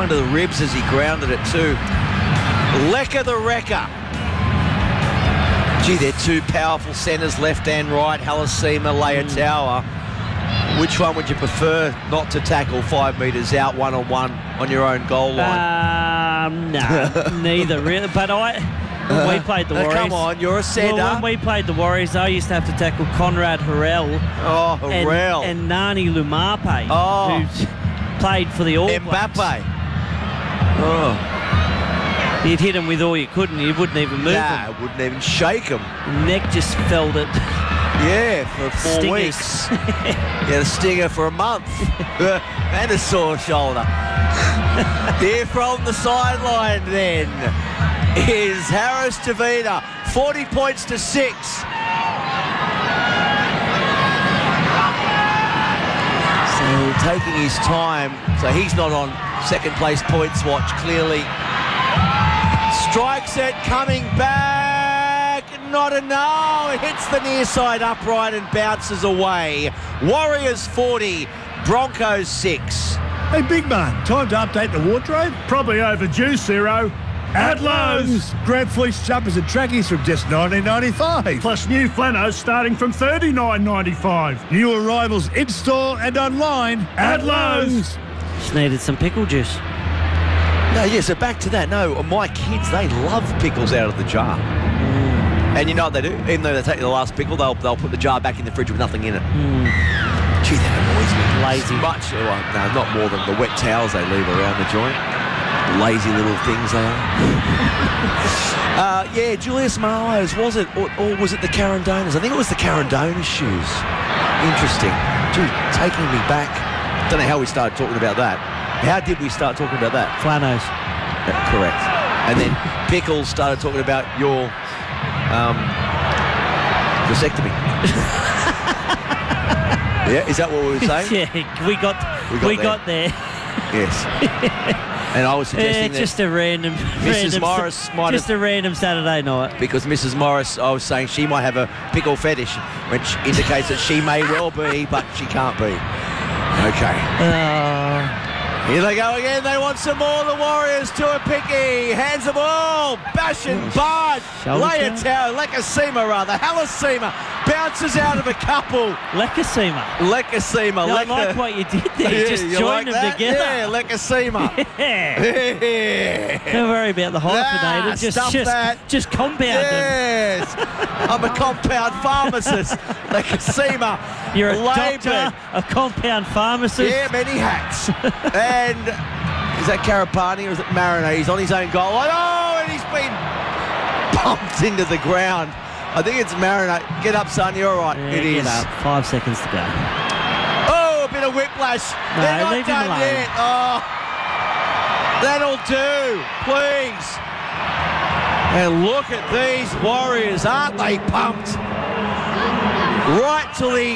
under the ribs as he grounded it too. Lecker the Wrecker. Gee, they're two powerful centres, left and right, Halasima, Leotaua. Which one would you prefer not to tackle 5 metres out, one-on-one on your own goal line? No, neither really. But when we played the Warriors... Come on, you're a centre. Well, when we played the Warriors, I used to have to tackle Conrad Harrell. Oh, Harrell. And Nani Lumape, who's played for the All Blacks. Mbappe. Oh. You'd hit him with all you could and you wouldn't even move him. Nah, wouldn't even shake him. Neck just felt it. Yeah, for 4 Stingers. weeks. Yeah, a stinger for a month. And a sore shoulder. Here from the sideline then is Harris Tavita. 40 points to 6. So taking his time. So he's not on second place points watch, clearly. Strikes it, coming back. Not enough. It hits the near side upright and bounces away. Warriors 40, Broncos 6. Hey, big man, time to update the wardrobe? Probably overdue, Ciro. At Lowe's. Grab fleece jumpers and trackies from just $19.95. Plus new flannels starting from $39.95. New arrivals in-store and online At Lowe's. Just needed some pickle juice. No, yeah, so back to that. No, my kids, they love pickles out of the jar. And you know what they do? Even though they take the last pickle, they'll put the jar back in the fridge with nothing in it. Gee, that annoys me. Lazy. Much. Well, no, not more than the wet towels they leave around the joint. Lazy little things they are. Yeah, Julius Marlowe's, was it? Or was it the Carandonas? I think it was the Carandonas shoes. Interesting. Gee, taking me back. Don't know how we started talking about that. How did we start talking about that? Flanos. Correct. And then Pickles started talking about your vasectomy. Yeah, is that what we were saying? Yeah, we got there. Yes. And I was suggesting that just a random Morris might just have, a random Saturday night. because Mrs. Morris, I was saying she might have a pickle fetish, which indicates that she may well be, but she can't be. Okay. Here they go again. They want some more. The Warriors to a picky. Hands the ball. Bash and Bard. Leotaua. Lekasima, rather. Halasima bounces out of a couple. Lekasima. I like what you did there. Yeah, Just you join like them that? together. Yeah, Lekasima. Yeah. Don't worry about the hyphenated. Stuff that. Just compound them. Yes. I'm a compound pharmacist. Lekasima. You're a laboured. doctor, a compound pharmacist. Yeah, many hats. And is that Karapani or is it Marinate? He's on his own goal. Oh, and he's been bumped into the ground. I think it's Marinate. Get up, son. You're all right. Yeah, it is. Get up. 5 seconds to go. Oh, a bit of whiplash. No, They're not leave him done alone. yet. Oh, that'll do. Please. And look at these Warriors. Aren't they pumped? Right till the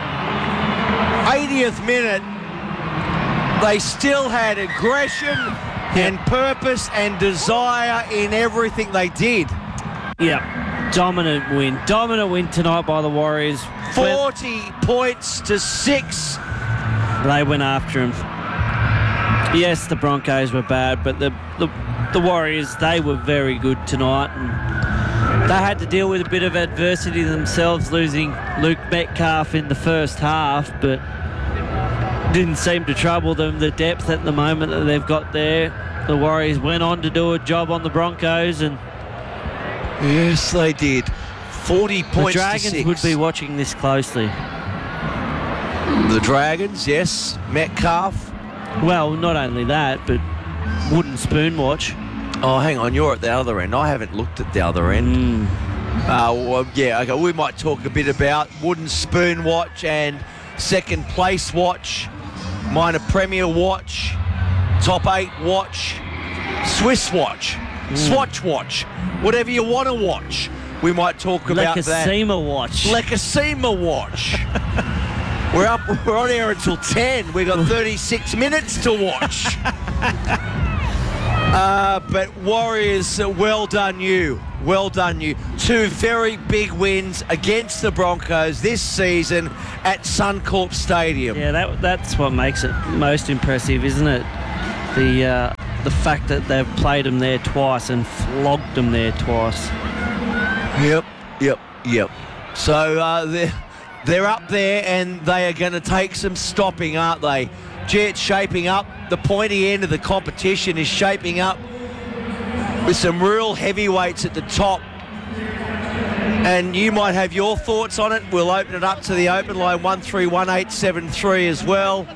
80th minute, they still had aggression and purpose and desire in everything they did. Yeah, dominant win tonight by the Warriors. 40 points to 6. They went after him. Yes, the Broncos were bad, but the Warriors, they were very good tonight. And they had to deal with a bit of adversity themselves, losing Luke Metcalf in the first half, but didn't seem to trouble them. The depth at the moment that they've got there, the Warriors went on to do a job on the Broncos, and Yes, they did. 40 points the to Dragons 6. would be watching this closely. The Dragons, yes. Metcalf. Well, not only that, but wooden spoon watch. Oh, hang on, you're at the other end. I haven't looked at the other end. Well, yeah, okay. We might talk a bit about wooden spoon watch and second place watch, minor premier watch, top 8 watch, Swiss watch, Swatch watch, whatever you want to watch. We might talk about that. Lekasima watch. Lekasima watch. We're on air until 10. We've got 36 minutes to watch. But Warriors, well done you. Well done you. 2 very big wins against the Broncos this season at Suncorp Stadium. Yeah, that's what makes it most impressive, isn't it? The the fact that they've played them there twice and flogged them there twice. Yep. So they're up there and they are going to take some stopping, aren't they? Jet's shaping up. The pointy end of the competition is shaping up with some real heavyweights at the top. And you might have your thoughts on it. We'll open it up to the open line 131873 as well.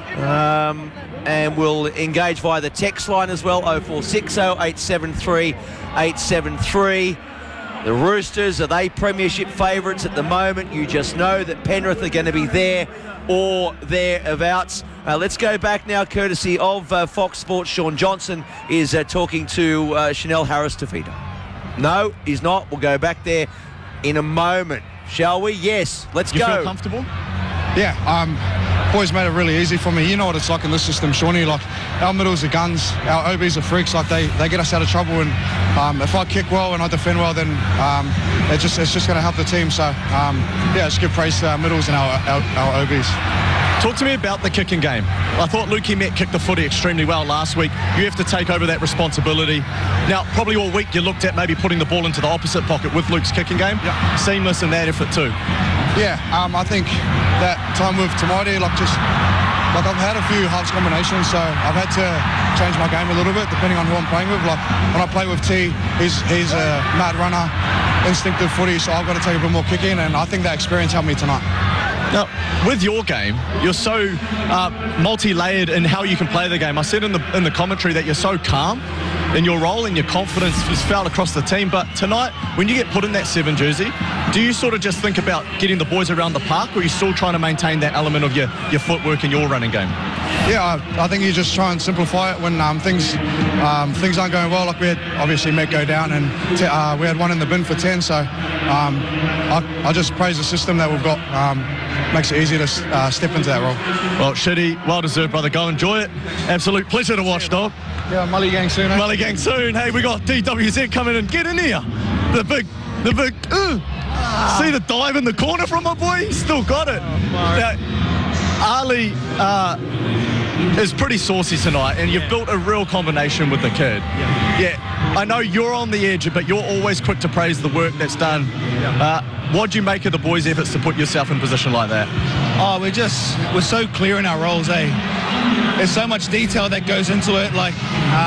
And we'll engage via the text line as well, 0460 873 873. The Roosters, are they premiership favourites at the moment? You just know that Penrith are going to be there or thereabouts. Let's go back now, courtesy of Fox Sports. Sean Johnson is talking to Chanel Harris-Tavita. No, he's not. We'll go back there in a moment, shall we? Yes, let's go. You feel comfortable? Yeah, boys made it really easy for me. You know what it's like in this system, Shawnee. Like, our middles are guns, our OBs are freaks. Like, they get us out of trouble. And if I kick well and I defend well, then it's just going to help the team. So, just give praise to our middles and our OBs. Talk to me about the kicking game. I thought Lukey Met kicked the footy extremely well last week. You have to take over that responsibility. Now, probably all week you looked at maybe putting the ball into the opposite pocket with Luke's kicking game. Yep. Seamless in that effort too. Yeah, I think that time with Tamati, I've had a few halves combinations, so I've had to change my game a little bit depending on who I'm playing with. Like, when I play with T, he's a mad runner, instinctive footy, so I've got to take a bit more kicking, and I think that experience helped me tonight. Now, with your game, you're so multi-layered in how you can play the game. I said in the commentary that you're so calm in your role and your confidence is felt across the team. But tonight, when you get put in that 7 jersey, do you sort of just think about getting the boys around the park, or are you still trying to maintain that element of your footwork and your running game? Yeah, I think you just try and simplify it when things aren't going well. Like, we had obviously Met go down, and we had one in the bin for 10. So I just praise the system that we've got. Makes it easy to step into that role. Well, Shitty, well deserved, brother. Go enjoy it. Absolute pleasure to watch, dog. Yeah, Mully gang soon. Mully gang soon. Hey, we got DWZ coming in. Get in here. The big. See the dive in the corner from my boy? He's still got it. Now, Ali is pretty saucy tonight, and you've built a real combination with the kid. Yeah, I know you're on the edge, but you're always quick to praise the work that's done. What do you make of the boys' efforts to put yourself in a position like that? Oh, we're so clear in our roles, eh? There's so much detail that goes into it, like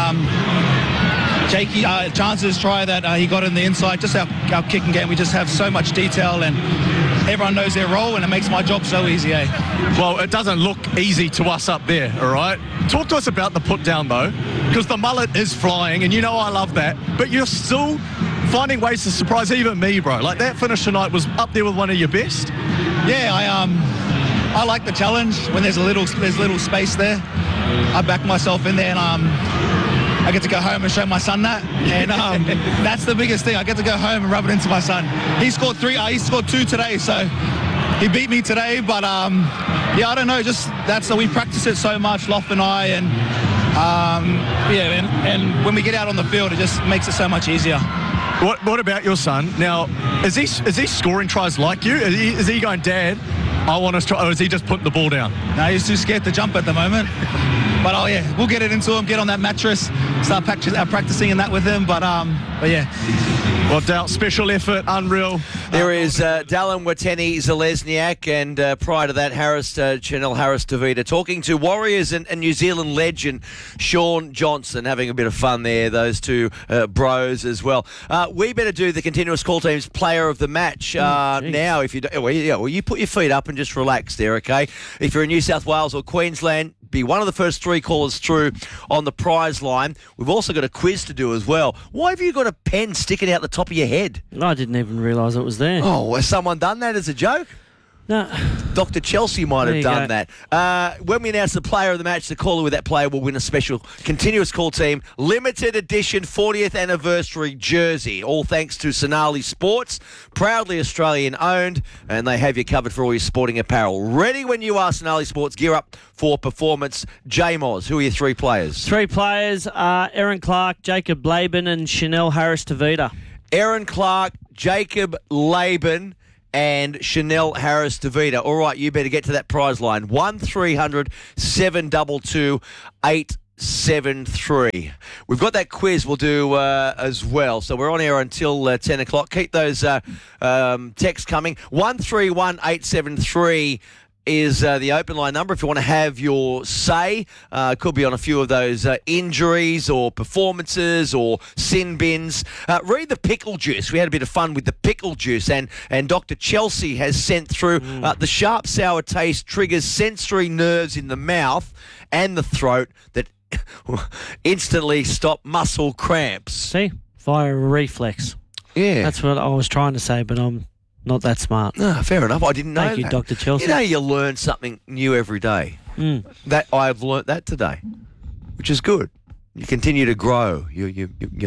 Jakey, Chance's try that he got in the inside, just our kicking game, we just have so much detail and everyone knows their role, and it makes my job so easy, eh? Well, it doesn't look easy to us up there, all right? Talk to us about the put down, though, because the mullet is flying, and you know I love that, but you're still finding ways to surprise even me, bro. Like, that finish tonight was up there with one of your best. Yeah, I like the challenge when there's little space there. I back myself in there, and I get to go home and show my son that, and that's the biggest thing. I get to go home and rub it into my son. He scored 3. He scored 2 today, so he beat me today. But I don't know. Just we practice it so much, Loft and I, and and when we get out on the field, it just makes it so much easier. What about your son? Now, is he scoring tries like you? Is he going, Dad, I want to try, or is he just putting the ball down? No, he's too scared to jump at the moment. But we'll get it into him, get on that mattress, start practicing in that with him. But yeah. Well, Dal, special effort, unreal. There is Dallin Watene-Zelezniak, and prior to that, Chanel Harris-Tavita, talking to Warriors and New Zealand legend Sean Johnson, having a bit of fun there, those two bros as well. We better do the continuous call team's player of the match now. If you you put your feet up and just relax there, okay? If you're in New South Wales or Queensland, be one of the first 3 callers through on the prize line. We've also got a quiz to do as well. Why have you got a pen sticking out the top of your head? I didn't even realise it was there. Oh, has someone done that as a joke? No. Dr. Chelsea might have done that. When we announce the player of the match, the caller with that player will win a special continuous call team limited edition 40th anniversary jersey. All thanks to Sonali Sports, proudly Australian owned, and they have you covered for all your sporting apparel. Ready when you are, Sonali Sports. Gear up for performance. J-Moz, who are your 3 players? 3 players are Erin Clark, Jacob Laban and Chanel Harris-Tavita. Erin Clark, Jacob Laban and Chanel Harris-Tavita. All right, you better get to that prize line. 1300 722 13-1-873. We've got that quiz we'll do as well. So we're on air until 10 o'clock. Keep those texts coming. 13-1-873 is the open line number if you want to have your say. Could be on a few of those injuries or performances or sin bins. Read the pickle juice. We had a bit of fun with the pickle juice, and Dr. Chelsea has sent through the sharp sour taste triggers sensory nerves in the mouth and the throat that instantly stop muscle cramps. See? Via a reflex. Yeah. That's what I was trying to say, but I'm not that smart. Fair enough. I didn't know Thank you, that. Dr. Chelsea. You know, you learn something new every day. That I've learnt that today, which is good. You continue to grow. Your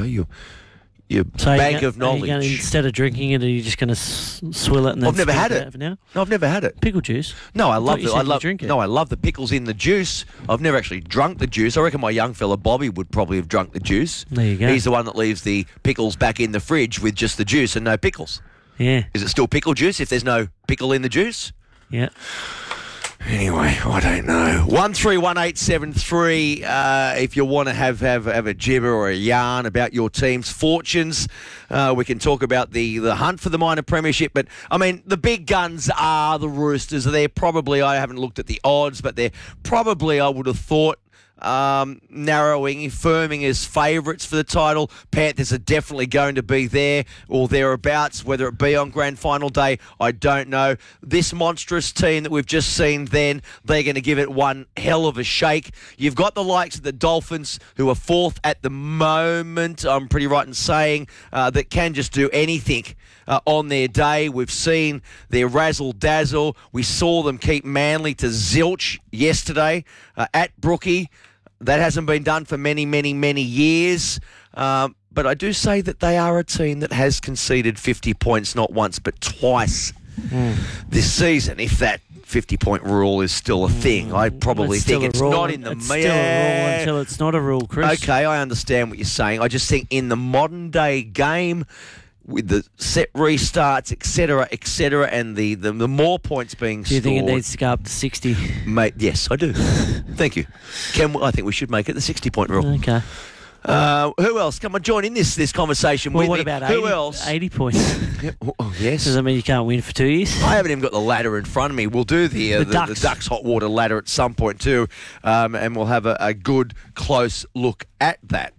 So bank of knowledge. Instead of drinking it, are you just going to swill it? And then I've never spit had it it. out for now? No, I've never had it. Pickle juice. No, I love you it. said I you love. drink it. No, I love the pickles in the juice. I've never actually drunk the juice. I reckon my young fella Bobby would probably have drunk the juice. There you go. He's the one that leaves the pickles back in the fridge with just the juice and no pickles. Yeah. Is it still pickle juice if there's no pickle in the juice? Yeah. Anyway, I don't know. 131873. If you want to have a gibber or a yarn about your team's fortunes, we can talk about the hunt for the minor premiership. But I mean, the big guns are the Roosters. They're probably, I haven't looked at the odds, but they're probably, I would have thought, narrowing, firming as favourites for the title. Panthers are definitely going to be there or thereabouts. Whether it be on grand final day, I don't know. This monstrous team that we've just seen then, they're going to give it one hell of a shake. You've got the likes of the Dolphins, who are fourth at the moment, I'm pretty right in saying, that can just do anything on their day. We've seen their razzle-dazzle. We saw them keep Manly to zilch yesterday at Brookie. That hasn't been done for many, many, many years. But I do say that they are a team that has conceded 50 points not once but twice this season. If that 50-point rule is still a thing, I probably think it's not in the... It's still a rule until it's not a rule, Chris. Okay, I understand what you're saying. I just think in the modern-day game, with the set restarts, etc., and the more points being Do you scored... think it needs to go up to 60? Mate, yes, I do. Thank you. I think we should make it the 60-point rule. Okay. Who else? Come on, join in this conversation Well, with what me. about Who 80, else? 80 points? Yes. Does that mean you can't win for 2 years? I haven't even got the ladder in front of me. We'll do the Ducks hot water ladder at some point too, and we'll have a good close look at that.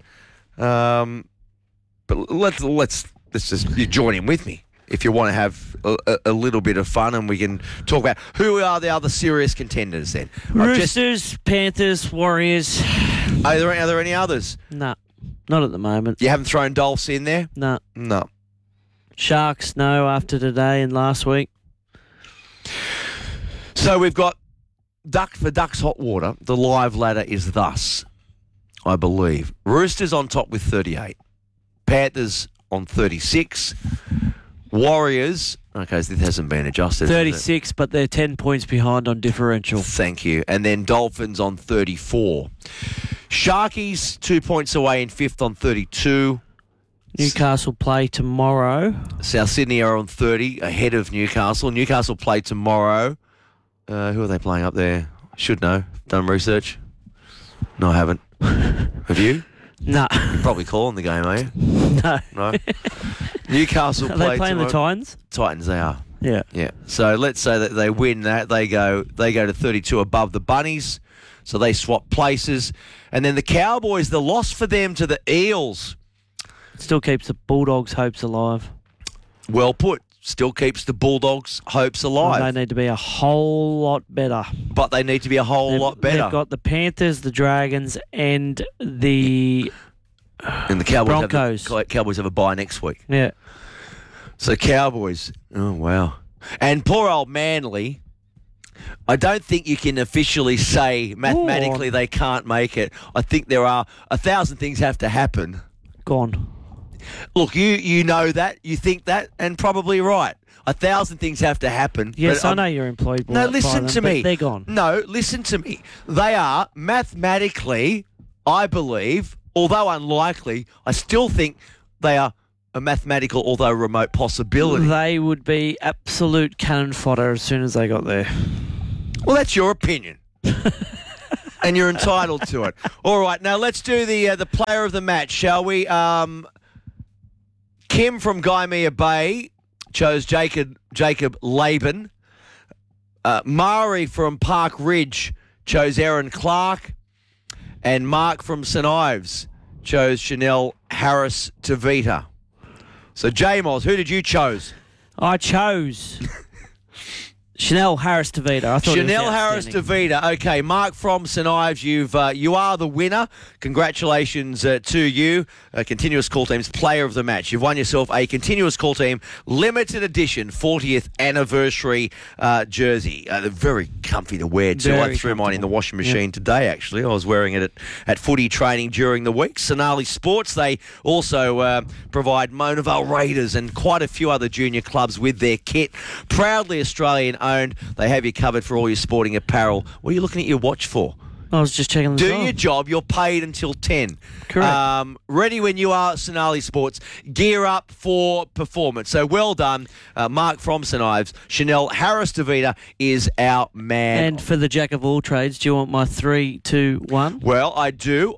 But let's just you join in with me if you want to have a little bit of fun, and we can talk about who are the other serious contenders then. Roosters, Panthers, Warriors. Are there any others? No, not at the moment. You haven't thrown Dolphs in there? No. No. Sharks, no, after today and last week. So we've got Ducks hot water. The live ladder is thus, I believe. Roosters on top with 38. Panthers on 36. Warriors, okay, so this hasn't been adjusted. 36, but they're 10 points behind on differential. Thank you. And then Dolphins on 34. Sharkies, 2 points away in fifth on 32. Newcastle play tomorrow. South Sydney are on 30, ahead of Newcastle. Newcastle play tomorrow. Who are they playing up there? I should know. Done research? No, I haven't. Have you? No. You're probably calling the game, are you? No. No. Newcastle Are play they playing tomorrow. the Titans? Titans, they are. Yeah. Yeah. So let's say that they win that. They go to 32 above the Bunnies. So they swap places. And then the Cowboys, the loss for them to the Eels. Still keeps the Bulldogs' hopes alive. Well put. Still keeps the Bulldogs' hopes alive. They need to be a whole lot better. But they need to be a whole lot better. They've got the Panthers, the Dragons, and the Cowboys Broncos. Cowboys have a bye next week. Yeah. So Cowboys, oh wow. And poor old Manly, I don't think you can officially say mathematically they can't make it. I think there are 1,000 things have to happen. Gone. Look, you know that, you think that, and probably right. 1,000 things have to happen. Yes, but I know you're employed by No, them, listen to me. They're gone. No, listen to me. They are mathematically, I believe, although unlikely, I still think they are a mathematical, although remote possibility. They would be absolute cannon fodder as soon as they got there. Well, that's your opinion. And you're entitled to it. All right, now let's do the player of the match, shall we? Kim from Gymea Bay chose Jacob Laban. Mari from Park Ridge chose Erin Clark. And Mark from St Ives chose Chanel Harris-Tavita. So, J-Moz, who did you choose? I chose Chanel Harris-Tavita. I thought Chanel Harris-Tavita. Okay, Mark from St Ives, you are the winner. Congratulations to you, Continuous Call Team's Player of the Match. You've won yourself a Continuous Call Team limited edition 40th anniversary jersey. They're very comfy to wear too. I threw mine in the washing machine today, actually. I was wearing it at footy training during the week. Sonali Sports, they also provide Monavale Raiders and quite a few other junior clubs with their kit. Proudly Australian owned. They have you covered for all your sporting apparel. What are you looking at your watch for? I was just checking the Do time. your job. You're paid until 10. Correct. Ready when you are, Sonali Sports. Gear up for performance. So well done, Mark from St Ives. Chanel Harris-Tavita is our man. And for the jack of all trades, do you want my 3, 2, 1? Well, I do.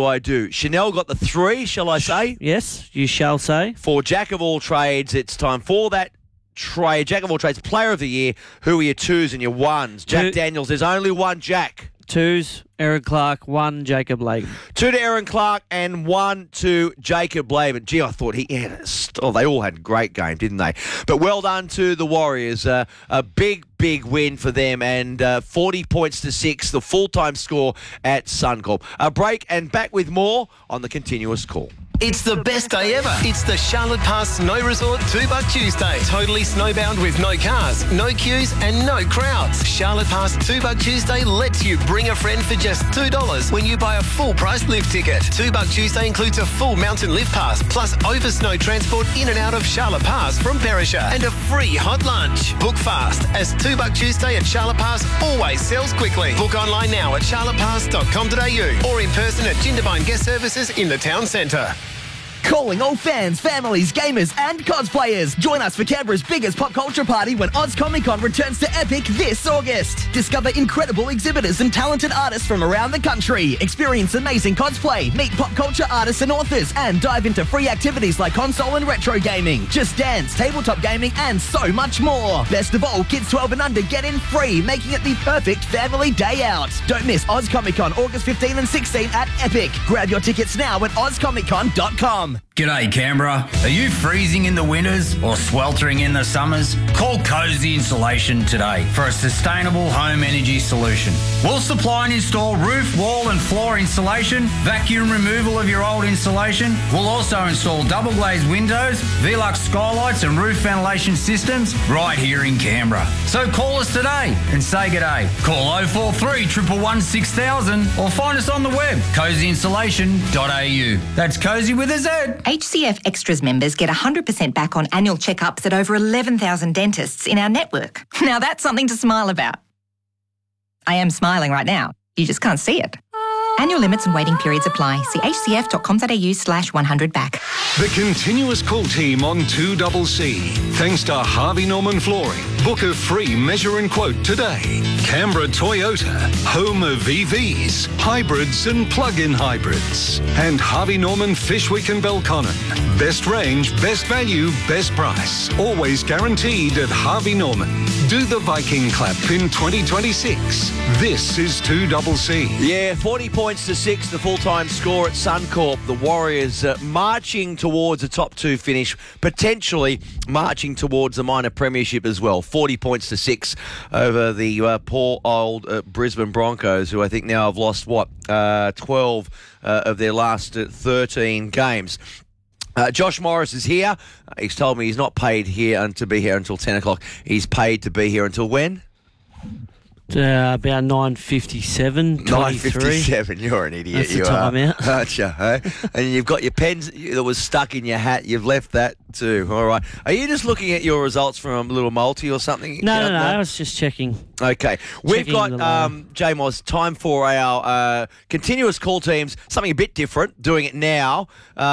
Chanel got the 3, shall I say? Yes, you shall say. For jack of all trades, it's time for that trade. Jack of all trades, Player of the Year. Who are your 2s and your 1s? Jack Daniels, there's only one Jack. 2s, Erin Clark, 1, Jacob Laban. 2 to Erin Clark and 1 to Jacob Laban. Gee, I thought they all had a great game, didn't they? But well done to the Warriors. A big win for them, and 40 points to 6, the full-time score at Suncorp. A break and back with more on the Continuous Call. It's the best day ever. It's the Charlotte Pass Snow Resort $2 Tuesday. Totally snowbound with no cars, no queues and no crowds. Charlotte Pass $2 Tuesday lets you bring a friend for just $2 when you buy a full price lift ticket. $2 Tuesday includes a full mountain lift pass plus over snow transport in and out of Charlotte Pass from Perisher and a free hot lunch. Book fast as $2 Tuesday at Charlotte Pass always sells quickly. Book online now at charlottepass.com.au or in person at Jindabyne Guest Services in the town centre. Calling all fans, families, gamers and cosplayers. Join us for Canberra's biggest pop culture party when Oz Comic Con returns to Epic this August. Discover incredible exhibitors and talented artists from around the country. Experience amazing cosplay, meet pop culture artists and authors, and dive into free activities like console and retro gaming, Just Dance, tabletop gaming, and so much more. Best of all, kids 12 and under get in free, making it the perfect family day out. Don't miss Oz Comic Con August 15 and 16 at Epic. Grab your tickets now at ozcomiccon.com. G'day Canberra. Are you freezing in the winters or sweltering in the summers? Call Cozy Insulation today for a sustainable home energy solution. We'll supply and install roof, wall and floor insulation, vacuum removal of your old insulation. We'll also install double glazed windows, Velux skylights and roof ventilation systems right here in Canberra. So call us today and say g'day. Call 043 111 6000 or find us on the web, cozyinsulation.au. That's Cozy with a Z. HCF Extras members get 100% back on annual checkups at over 11,000 dentists in our network. Now that's something to smile about. I am smiling right now. You just can't see it. Annual limits and waiting periods apply. See hcf.com.au/100back. The Continuous Call Team on 2CC. Thanks to Harvey Norman Flooring. Book a free measure and quote today. Canberra Toyota, home of EVs, hybrids and plug-in hybrids. And Harvey Norman Fishwick and Belconnen. Best range, best value, best price. Always guaranteed at Harvey Norman. Do the Viking clap in 2026. This is 2CC. Yeah, 40 points to 6, the full-time score at Suncorp. The Warriors marching towards a top 2 finish, potentially marching towards the minor premiership as well. 40 points to 6 over the poor old Brisbane Broncos, who I think now have lost, 12 of their last 13 games. Josh Morris is here. He's told me he's not paid here to be here until 10 o'clock. He's paid to be here until when? About 9:57, 9:57. You're an idiot. That's the time out. Aren't you? Hey? And you've got your pens that was stuck in your hat. You've left that too. All right. Are you just looking at your results from a little multi or something? No. I was just checking. Okay. We've got, J-Moz, time for our continuous call teams, something a bit different, doing it now.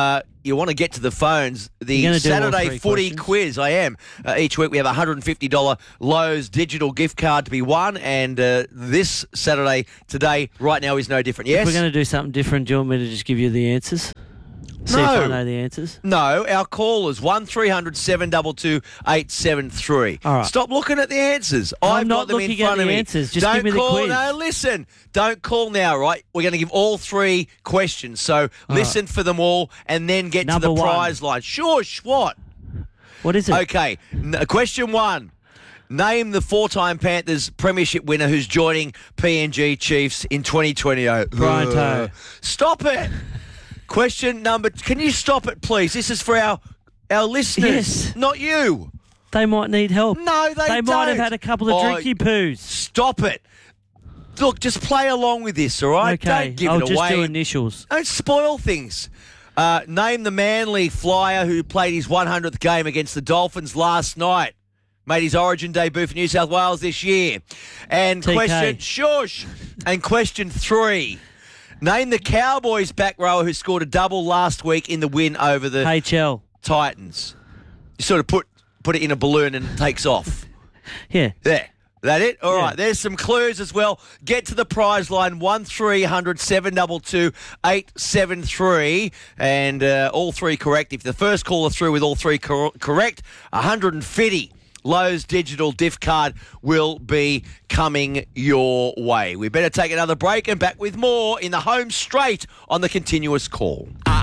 you want to get to the phones, the You're gonna do all Saturday three footy questions? quiz. I am. Each week we have a $150 Lowe's digital gift card to be won, and this Saturday, today, right now, is no different. Yes? If we're going to do something different, do you want me to just give you the answers? See if I know the answers. No, our callers, 1300 722 873. All right. Stop looking at the answers. I'm I've not got them in looking at front of the me. answers. Just Don't give me the call, quiz. No, listen. Don't call now, right? We're going to give all three questions. So listen for them all and then get Number to the one. prize line. Shush, what? What is it? Okay, question one. Name the four-time Panthers premiership winner who's joining PNG Chiefs in 2020. Brian Toe. Stop it. Question number... Can you stop it, please? This is for our listeners, Yes. not you. They might need help. No, they don't. might have had a couple of drinky poos. Stop it. Look, just play along with this, all right? Okay, Don't give I'll it just away. do initials. Don't spoil things. Name the Manly flyer who played his 100th game against the Dolphins last night. Made his origin debut for New South Wales this year. And TK. question three. Name the Cowboys back rower who scored a double last week in the win over the HL. Titans. You sort of put it in a balloon and it takes off. Yeah. There. That it? All Yeah. right. There's some clues as well. Get to the prize line, 1300 722 873. And all three correct. If the first caller through with all three correct, 150 Lowe's digital gift card will be coming your way. We better take another break and back with more in the home straight on the continuous call.